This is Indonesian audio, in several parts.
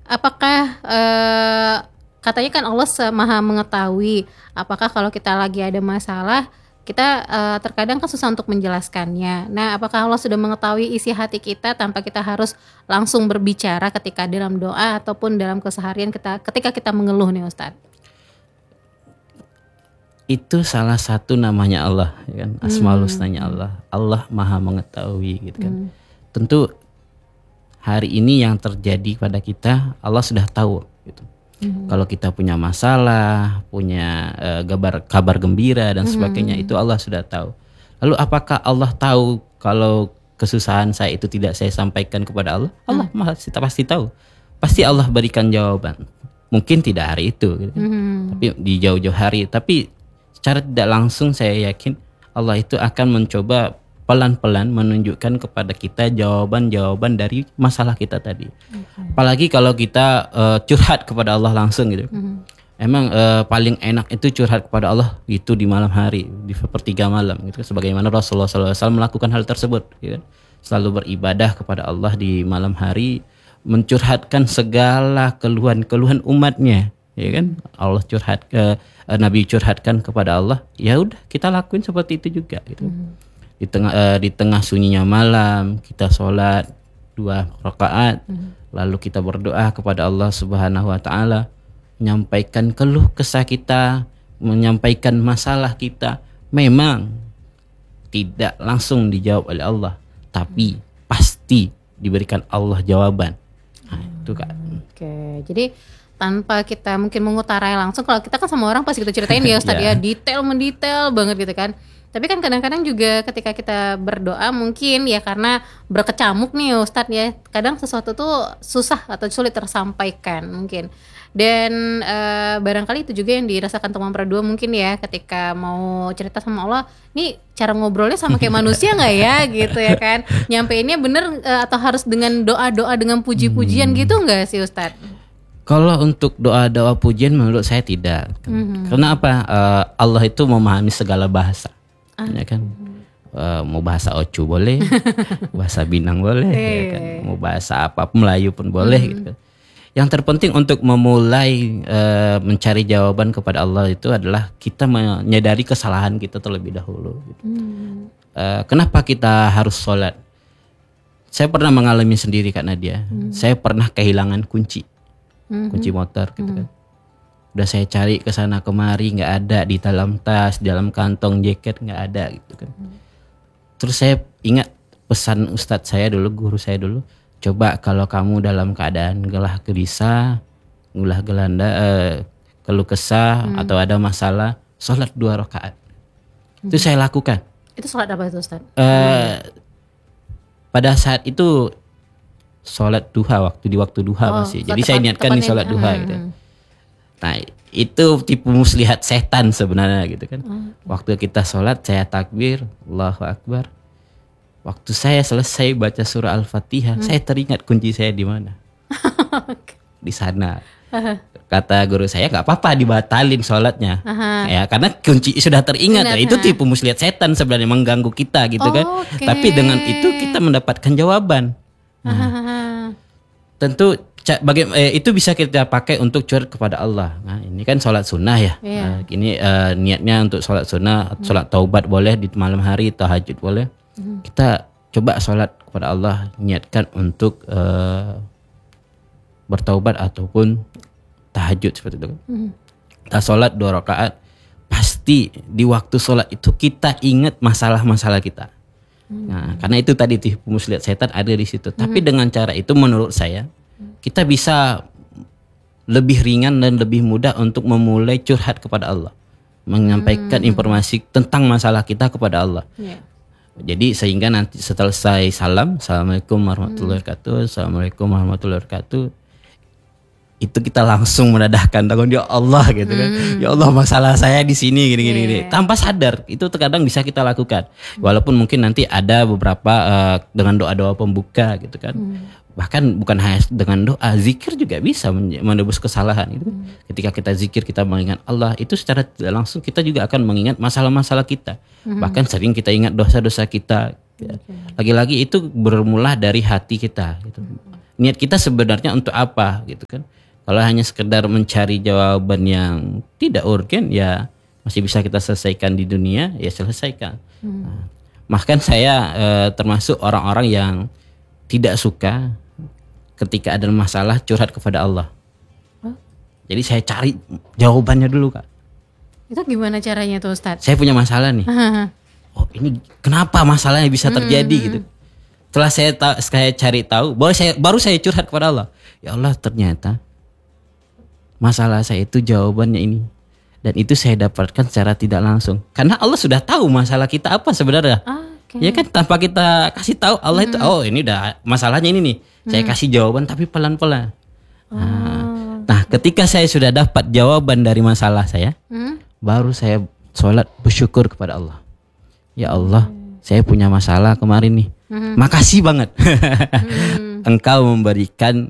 apakah katanya kan Allah maha mengetahui, apakah kalau kita lagi ada masalah kita terkadang kan susah untuk menjelaskannya. Nah, apakah Allah sudah mengetahui isi hati kita tanpa kita harus langsung berbicara ketika dalam doa ataupun dalam keseharian kita ketika kita mengeluh nih Ustadz? Itu salah satu namanya Allah, ya kan? Asmaul Husnanya Allah. Allah maha mengetahui, gitu kan. Tentu hari ini yang terjadi pada kita Allah sudah tahu, gitu. Kalau kita punya masalah, punya kabar gembira dan sebagainya, itu Allah sudah tahu. Lalu apakah Allah tahu kalau kesusahan saya itu tidak saya sampaikan kepada Allah? Allah pasti tahu. Pasti Allah berikan jawaban. Mungkin tidak hari itu, gitu. Tapi di jauh-jauh hari. Tapi secara tidak langsung saya yakin Allah itu akan mencoba pelan-pelan menunjukkan kepada kita jawaban-jawaban dari masalah kita tadi. Apalagi kalau kita curhat kepada Allah langsung gitu. Emang paling enak itu curhat kepada Allah itu di malam hari, di sepertiga malam gitu. Sebagaimana Rasulullah SAW melakukan hal tersebut, gitu. Selalu beribadah kepada Allah di malam hari, mencurhatkan segala keluhan-keluhan umatnya, ya kan? Allah Nabi curhatkan kepada Allah, ya udah kita lakuin seperti itu juga gitu. Di tengah sunyinya malam kita sholat 2 rakaat, lalu kita berdoa kepada Allah Subhanahu Wa Taala, menyampaikan keluh kesah kita, menyampaikan masalah kita. Memang tidak langsung dijawab oleh Allah, tapi pasti diberikan Allah jawaban. Nah, itu Kak. Oke, jadi tanpa kita mungkin mengutarai langsung, kalau kita kan sama orang pasti kita ceritain ya Ustadz ya, mendetail banget gitu kan. Tapi kan kadang-kadang juga ketika kita berdoa mungkin ya karena berkecamuk nih Ustadz ya, kadang sesuatu tuh susah atau sulit tersampaikan mungkin. Dan barangkali itu juga yang dirasakan teman berdua mungkin ya, ketika mau cerita sama Allah, nih cara ngobrolnya sama kayak manusia nggak ya gitu ya kan? Nyampeinnya bener atau harus dengan doa-doa dengan puji-pujian gitu nggak sih Ustadz? Kalau untuk doa-doa pujian menurut saya tidak. Karena apa? Allah itu memahami segala bahasa. Ya kan? Mau bahasa Ocu boleh, bahasa Binang boleh, ya kan? Mau bahasa apapun Melayu pun boleh gitu. Yang terpenting untuk memulai mencari jawaban kepada Allah itu adalah kita menyadari kesalahan kita terlebih dahulu gitu. Kenapa kita harus sholat? Saya pernah mengalami sendiri Kak Nadia. Saya pernah kehilangan kunci motor gitu kan. Udah saya cari ke sana kemari, nggak ada di dalam tas, di dalam kantong jaket, nggak ada gitu kan. Terus saya ingat pesan ustadz saya dulu, guru saya dulu, coba kalau kamu dalam keadaan gelah gelisah, gulah gelanda, keluh kesah atau ada masalah, sholat 2 rakaat. Itu saya lakukan. Itu sholat apa itu Ustadz? Pada saat itu sholat duha, di waktu duha masih. Jadi saya niatkan di sholat duha gitu. Nah itu tipu muslihat setan sebenarnya gitu kan. Waktu kita sholat saya takbir, Allahu Akbar. Waktu saya selesai baca surah Al-Fatihah, saya teringat kunci saya di mana. Di sana. Kata guru saya nggak apa-apa dibatalin sholatnya, ya karena kunci sudah teringat. Itu tipu muslihat setan sebenarnya, mengganggu kita gitu kan. Tapi dengan itu kita mendapatkan jawaban. Tentu itu bisa kita pakai untuk curhat kepada Allah. Nah, ini kan sholat sunnah ya. Ini niatnya untuk sholat sunnah, sholat taubat boleh di malam hari, tahajud boleh. Kita coba sholat kepada Allah, niatkan untuk bertaubat ataupun tahajud seperti itu. Kita sholat 2 rakaat, pasti di waktu sholat itu kita ingat masalah-masalah kita. Nah, karena itu tadi tipu muslihat setan ada di situ. Tapi dengan cara itu menurut saya kita bisa lebih ringan dan lebih mudah untuk memulai curhat kepada Allah, menyampaikan informasi tentang masalah kita kepada Allah. Jadi sehingga nanti setelah saya salam, Assalamualaikum warahmatullahi wabarakatuh, Assalamualaikum warahmatullahi wabarakatuh, itu kita langsung menadahkan tangan, ya Allah gitu kan. Ya Allah, masalah saya di sini gini. Tanpa sadar itu terkadang bisa kita lakukan. Walaupun mungkin nanti ada beberapa dengan doa-doa pembuka gitu kan. Bahkan bukan hanya dengan doa, zikir juga bisa menebus kesalahan gitu. Ketika kita zikir, kita mengingat Allah, itu secara tidak langsung kita juga akan mengingat masalah-masalah kita. Bahkan sering kita ingat dosa-dosa kita. Lagi-lagi itu bermula dari hati kita gitu. niat kita sebenarnya untuk apa gitu kan. Kalau hanya sekedar mencari jawaban yang tidak urgen ya masih bisa kita selesaikan di dunia, ya selesaikan. Nah, bahkan saya termasuk orang-orang yang tidak suka ketika ada masalah curhat kepada Allah. Jadi saya cari jawabannya dulu, Kak. Itu gimana caranya tuh Ustadz? Saya punya masalah nih. Oh, ini kenapa masalahnya bisa terjadi gitu. Setelah saya cari tahu, baru saya curhat kepada Allah. Ya Allah, ternyata masalah saya itu jawabannya ini. Dan itu saya dapatkan secara tidak langsung. Karena Allah sudah tahu masalah kita apa sebenarnya. Ya kan, tanpa kita kasih tahu Allah itu, oh ini udah masalahnya ini nih. Saya kasih jawaban tapi pelan-pelan. Nah, ketika saya sudah dapat jawaban dari masalah saya, baru saya sholat bersyukur kepada Allah. Ya Allah, saya punya masalah kemarin nih. Makasih banget. Engkau memberikan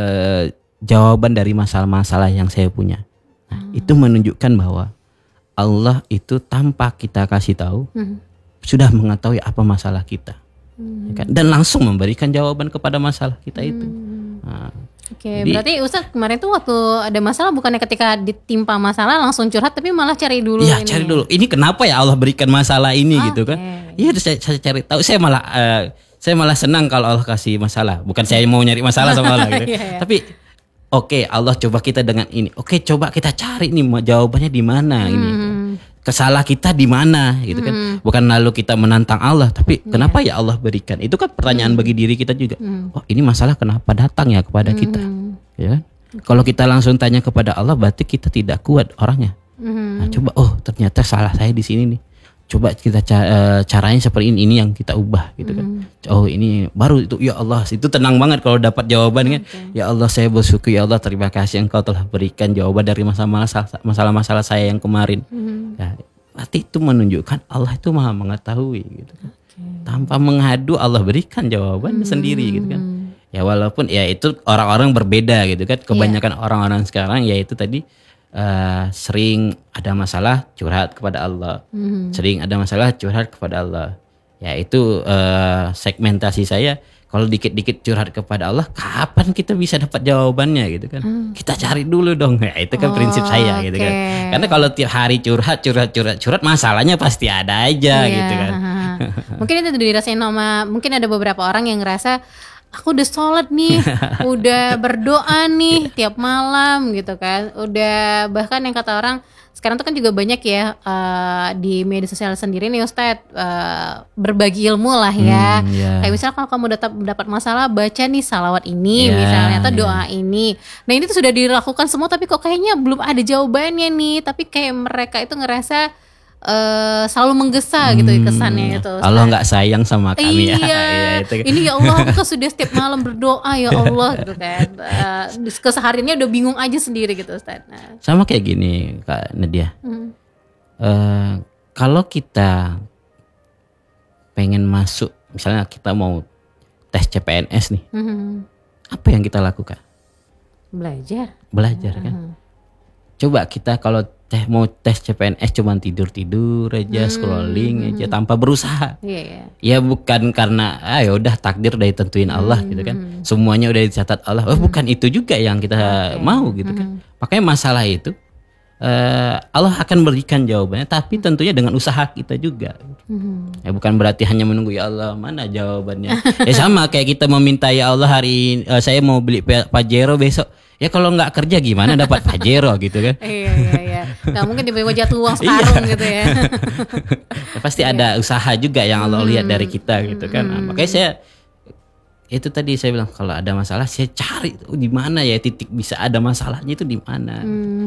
jawaban dari masalah-masalah yang saya punya. Nah, itu menunjukkan bahwa Allah itu tanpa kita kasih tahu sudah mengetahui apa masalah kita. Ya kan? Dan langsung memberikan jawaban kepada masalah kita itu. Nah, Oke, berarti Ustadz kemarin tuh waktu ada masalah bukannya ketika ditimpa masalah langsung curhat tapi malah cari dulu. Iya, cari dulu. Ini kenapa ya Allah berikan masalah ini gitu kan? Iya, saya cari tahu. Saya malah senang kalau Allah kasih masalah. Bukan saya mau nyari masalah sama Allah gitu. Tapi oke, Allah coba kita dengan ini. Oke, coba kita cari nih jawabannya di mana ini. Kesalah kita di mana gitu kan. Bukan lalu kita menantang Allah, tapi kenapa ya Allah berikan? Itu kan pertanyaan bagi diri kita juga. Oh, ini masalah kenapa datang ya kepada kita? Ya kan? Kalau kita langsung tanya kepada Allah berarti kita tidak kuat orangnya. Nah, coba ternyata salah saya di sini nih. Coba kita caranya seperti ini yang kita ubah gitu kan. Oh, ini baru itu, ya Allah, itu tenang banget kalau dapat jawaban kan. Ya Allah, saya bersyukur, ya Allah, terima kasih Engkau telah berikan jawaban dari masalah-masalah saya yang kemarin. Ya, berarti itu menunjukkan Allah itu Maha mengetahui gitu kan. Tanpa mengadu Allah berikan jawaban sendiri gitu kan. Ya walaupun ya itu orang-orang berbeda gitu kan. Kebanyakan orang-orang sekarang ya itu tadi sering ada masalah curhat kepada Allah, sering ada masalah curhat kepada Allah. Ya itu segmentasi saya. Kalau dikit-dikit curhat kepada Allah, kapan kita bisa dapat jawabannya gitu kan? Kita cari dulu dong. Ya itu kan prinsip saya gitu kan. Karena kalau tiap hari curhat, masalahnya pasti ada aja gitu kan. Mungkin itu dirasain sama, mungkin ada beberapa orang yang ngerasa aku udah sholat nih, udah berdoa nih tiap malam gitu kan. Udah bahkan yang kata orang sekarang tuh kan juga banyak ya di media sosial sendiri nih Ustadz, berbagi ilmu lah ya. Kayak misalnya kalau kamu dapat masalah baca nih salawat ini misalnya atau doa ini. Nah ini tuh sudah dilakukan semua tapi kok kayaknya belum ada jawabannya nih. Tapi kayak mereka itu ngerasa selalu menggesa gitu kesannya itu. Allah nggak sayang sama kami. Iya. Itu. Ini ya Allah, aku kan sudah setiap malam berdoa ya Allah gitu kan. Kesehariannya udah bingung aja sendiri gitu Ustaz. Nah. Sama kayak gini Kak Nadia. Kalau kita pengen masuk, misalnya kita mau tes CPNS nih, apa yang kita lakukan? Belajar kan. Coba kita kalau mau tes CPNS cuma tidur aja, scrolling aja tanpa berusaha. Ya bukan karena ya udah takdir udah ditentuin Allah gitu kan. Semuanya udah dicatat Allah. Bukan itu juga yang kita mau gitu kan. Makanya masalah itu Allah akan berikan jawabannya, tapi tentunya dengan usaha kita juga. Ya bukan berarti hanya menunggu ya Allah mana jawabannya. Ya sama kayak kita meminta ya Allah hari saya mau beli Pajero besok. Ya kalau nggak kerja gimana dapat Pajero gitu kan? Iya. Nggak mungkin tiba-tiba jatuh uang sekarang gitu ya. Pasti ada usaha juga yang Allah lihat dari kita gitu kan. Nah, makanya itu tadi saya bilang kalau ada masalah saya cari di mana ya titik bisa ada masalahnya itu di mana.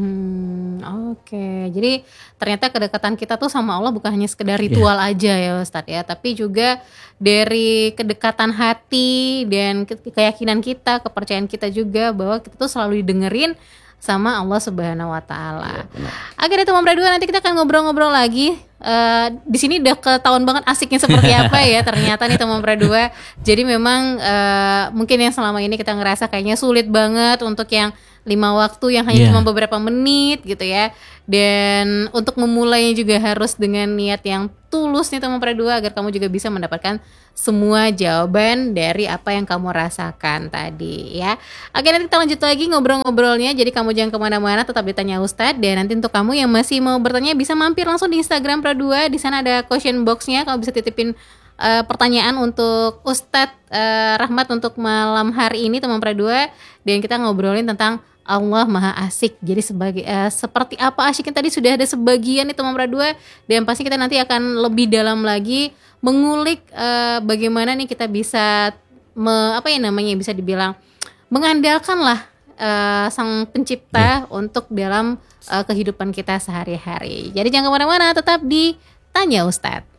Oke, jadi ternyata kedekatan kita tuh sama Allah bukan hanya sekedar ritual aja ya Ustadz ya, tapi juga dari kedekatan hati dan keyakinan kita, kepercayaan kita juga bahwa kita tuh selalu didengerin sama Allah Subhanahu wa taala. Oke deh teman berdua, nanti kita akan ngobrol-ngobrol lagi. Di sini udah ketahuan banget asiknya seperti apa ya ternyata nih teman berdua. Jadi memang mungkin yang selama ini kita ngerasa kayaknya sulit banget untuk yang 5 waktu yang hanya Iya. cuma beberapa menit gitu ya. Dan untuk memulainya juga harus dengan niat yang tulus nih teman Pera 2 agar kamu juga bisa mendapatkan semua jawaban dari apa yang kamu rasakan tadi ya. Oke, nanti kita lanjut lagi ngobrol-ngobrolnya. Jadi kamu jangan kemana-mana, tetap ditanya Ustadz. Dan nanti untuk kamu yang masih mau bertanya bisa mampir langsung di Instagram Pera 2. Di sana ada question box-nya, kamu bisa titipin pertanyaan untuk Ustadz Rahmat untuk malam hari ini teman Pera 2. Dan kita ngobrolin tentang Allah Maha Asik. Jadi sebagai seperti apa asyiknya tadi sudah ada sebagian nih teman Pera 2. Dan pasti kita nanti akan lebih dalam lagi mengulik bagaimana nih kita bisa bisa dibilang mengandalkan lah sang pencipta untuk dalam kehidupan kita sehari-hari. Jadi jangan kemana-mana, tetap di Tanya Ustadz.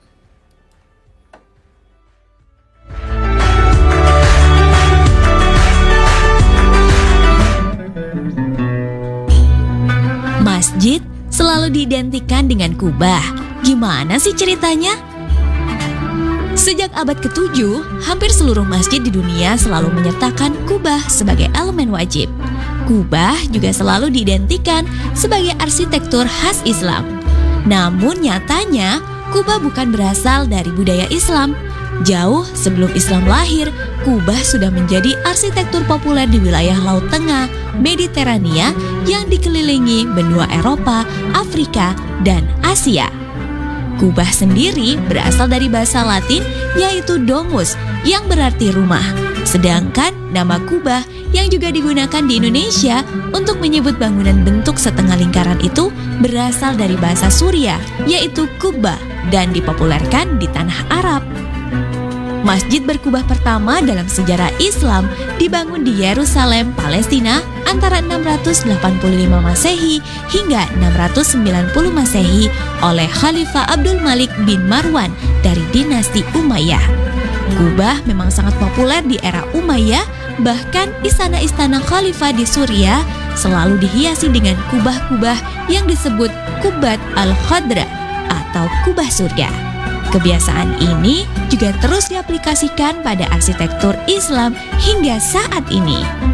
Masjid selalu diidentikan dengan kubah. Gimana sih ceritanya? Sejak abad ke-7, hampir seluruh masjid di dunia selalu menyertakan kubah sebagai elemen wajib. Kubah juga selalu diidentikan sebagai arsitektur khas Islam. Namun nyatanya, kubah bukan berasal dari budaya Islam. Jauh sebelum Islam lahir, kubah sudah menjadi arsitektur populer di wilayah Laut Tengah, Mediterania yang dikelilingi benua Eropa, Afrika, dan Asia. Kubah sendiri berasal dari bahasa Latin yaitu domus yang berarti rumah. Sedangkan nama kubah yang juga digunakan di Indonesia untuk menyebut bangunan bentuk setengah lingkaran itu berasal dari bahasa Suriah yaitu kubah dan dipopulerkan di tanah Arab. Masjid berkubah pertama dalam sejarah Islam dibangun di Yerusalem, Palestina antara 685 Masehi hingga 690 Masehi oleh Khalifah Abdul Malik bin Marwan dari dinasti Umayyah. Kubah memang sangat populer di era Umayyah, bahkan istana-istana khalifah di Suriah selalu dihiasi dengan kubah-kubah yang disebut Qubbat al-Khadra atau kubah surga. Kebiasaan ini juga terus diaplikasikan pada arsitektur Islam hingga saat ini.